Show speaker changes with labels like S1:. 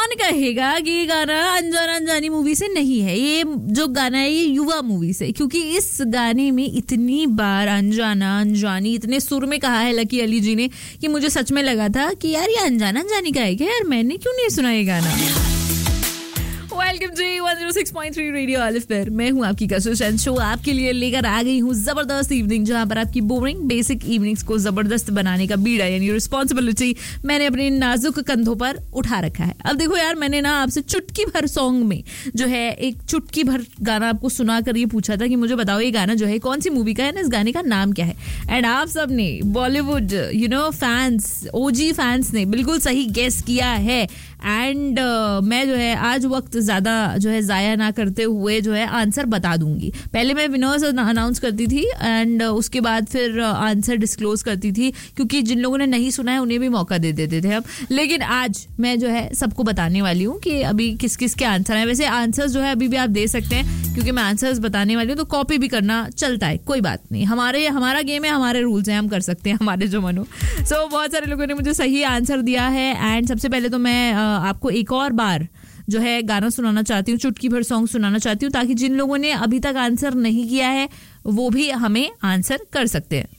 S1: कौन कहेगा कि ये गाना अनजान अनजानी मूवी से नहीं है? ये जो गाना है ये युवा मूवी से, क्योंकि इस गाने में इतनी बार अनजाना अनजानी इतने सुर में कहा है लकी अली जी ने कि मुझे सच में लगा था कि यार ये अनजान अनजानी का है क्या यार, मैंने क्यों नहीं सुना ये गाना। वेलकम जी 106.3 रेडियो अलिफ पर मैं हूं आपकी कशिश एंड शो आपके लिए लेकर आ गई हूं जबरदस्त इवनिंग, जहां पर आपकी बोरिंग बेसिक इवनिंग्स को जबरदस्त बनाने का बीड़ा यानी रिस्पॉन्सिबिलिटी मैंने अपने नाजुक कंधों पर उठा रखा है। अब देखो यार, मैंने ना आपसे चुटकी भर सॉन्ग में जो है एक चुटकी भर गाना आपको सुना कर ये पूछा था कि मुझे बताओ ये गाना जो है कौन सी मूवी का है ना, इस गाने का नाम क्या है। एंड आप सब ने बॉलीवुड फैंस, ओजी फैंस ने बिल्कुल सही गेस किया है। एंड मैं जो है आज वक्त ज्यादा जो है जाया ना करते हुए जो है आंसर बता दूंगी। पहले मैं विनर्स अनाउंस करती थी एंड उसके बाद फिर आंसर डिस्क्लोज करती थी, क्योंकि जिन लोगों ने नहीं सुना है उन्हें भी मौका दे देते थे हम। लेकिन आज मैं जो है सबको बताने वाली हूँ कि अभी किस किस के आंसर है। वैसे आंसर्स जो है अभी भी आप दे सकते हैं, क्योंकि मैं आंसर्स बताने वाली हूँ तो कॉपी भी करना चलता है, कोई बात नहीं। हमारा गेम है, हमारे रूल्स हैं, हम कर सकते हैं हमारे जो मनो। सो बहुत सारे लोगों ने मुझे सही आंसर दिया है। एंड सबसे पहले तो मैं आपको एक और बार जो है गाना सुनाना चाहती हूँ, चुटकी भर सॉन्ग सुनाना चाहती हूँ, ताकि जिन लोगों ने अभी तक आंसर नहीं किया है वो भी हमें आंसर कर सकते हैं।